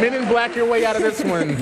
Men in Black your way out of this one.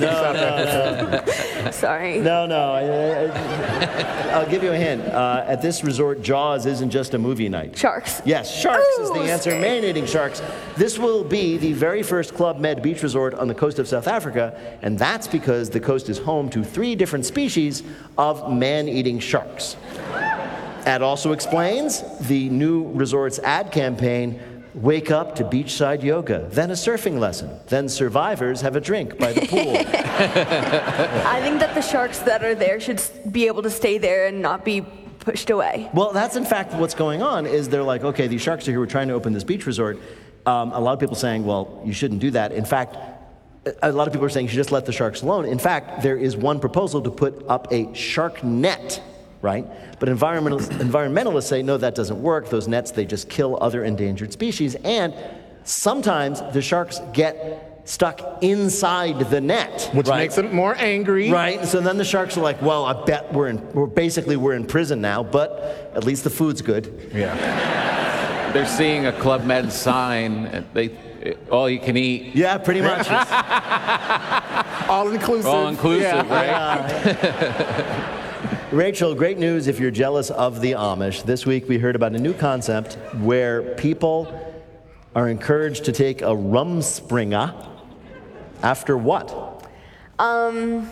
Sorry. No. I'll give you a hint. At this resort, Jaws isn't just a movie night. Sharks. Yes, sharks is the Ooh, answer. scary. Man-eating sharks. This will be the very first Club Med beach resort on the coast of South Africa, and that's because the coast is home to 3 different species of man-eating sharks. That also explains the new resort's ad campaign, wake up to beachside yoga, then a surfing lesson, then survivors have a drink by the pool. I think that the sharks that are there should be able to stay there and not be pushed away. Well, that's in fact what's going on, is they're like, okay, these sharks are here, we're trying to open this beach resort. A lot of people saying, well, you shouldn't do that. In fact, a lot of people are saying you should just let the sharks alone. In fact, there is one proposal to put up a shark net, right? But environmentalists say, no, that doesn't work. Those nets, they just kill other endangered species. And sometimes the sharks get stuck inside the net. Which right? makes them more angry. Right, so then the sharks are like, well, I bet we're in prison now, but at least the food's good. Yeah. They're seeing a Club Med sign, and all you can eat. Yeah, pretty much. All inclusive. All inclusive, Yeah. right? Rachel, great news if you're jealous of the Amish. This week we heard about a new concept where people are encouraged to take a rumspringa after what? May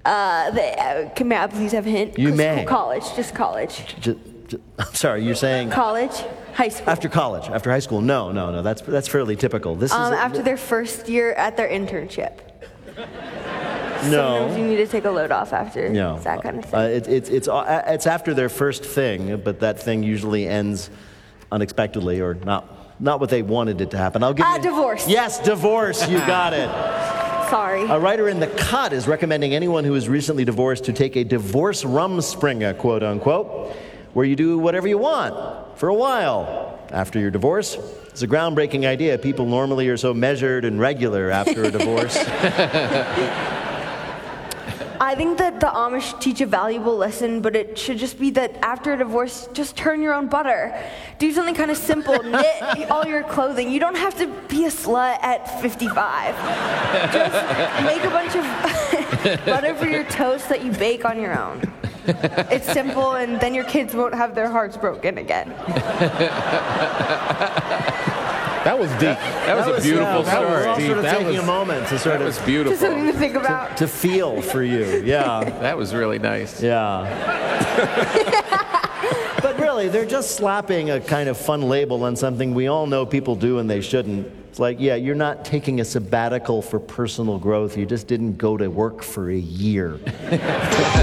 I please have a hint? You may. College, just college. I'm sorry, you're saying College, high school. after college, after high school. No, that's fairly typical. This is After their first year at their internship. no. Sometimes you need to take a load off after. No, That kind of thing. it's after their first thing, but that thing usually ends unexpectedly or not what they wanted it to happen. I'll give you divorce. Yes, divorce. You got it. Sorry. A writer in The Cut is recommending anyone who is recently divorced to take a divorce rumspringa, quote unquote, where you do whatever you want for a while after your divorce. It's a groundbreaking idea. People normally are so measured and regular after a divorce. I think that the Amish teach a valuable lesson, but it should just be that after a divorce, just turn your own butter. Do something kind of simple. Knit all your clothing. You don't have to be a slut at 55. Just make a bunch of butter for your toast that you bake on your own. It's simple, and then your kids won't have their hearts broken again. That was deep. That was a beautiful That was story. all sort of That taking was- a moment to sort That was of beautiful. Just something to think about. to feel for you. Yeah. That was really nice. Yeah. But really, they're just slapping a kind of fun label on something we all know people do and they shouldn't. It's like, yeah, you're not taking a sabbatical for personal growth. You just didn't go to work for a year.